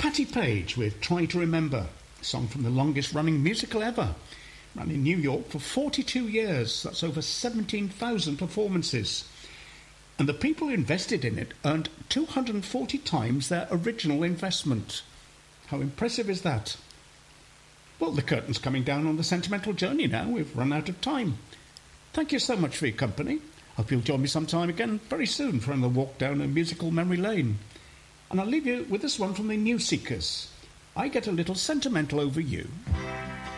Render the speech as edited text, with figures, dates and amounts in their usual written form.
Patti Page with Try to Remember, a song from the longest running musical ever. Ran in New York for 42 years, that's over 17,000 performances. And the people who invested in it earned 240 times their original investment. How impressive is that? Well, the curtain's coming down on the sentimental journey now. We've run out of time. Thank you so much for your company. Hope you'll join me sometime again very soon for another walk down a musical memory lane. And I'll leave you with this one from the New Seekers. I get a little sentimental over you.